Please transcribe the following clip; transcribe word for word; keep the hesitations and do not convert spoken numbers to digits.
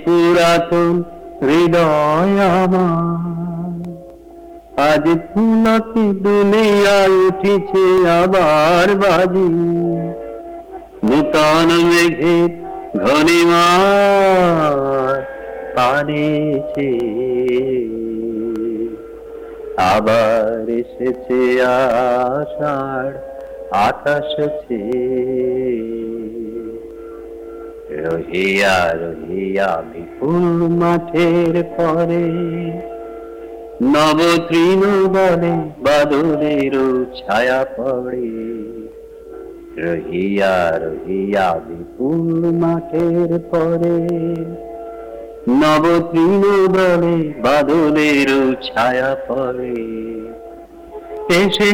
পুরাতন হৃদয় আমার আজ পুলকে দুনিয়ায় উঠেছে আবার বাজি। নূতন মেঘের ঘনিমার আনেছে, আবার এসেছে আষাঢ় আকাশ ছেয়ে। রহিয়া রহিয়া বিপুল মাঠের পরে নব তৃণ বলে বাদলের ছায়া পড়ে। রহিয়া রহিয়া বিপুল মাঠের পরে নব তৃণ বলে বাদলের ছায়া পড়ে। এসে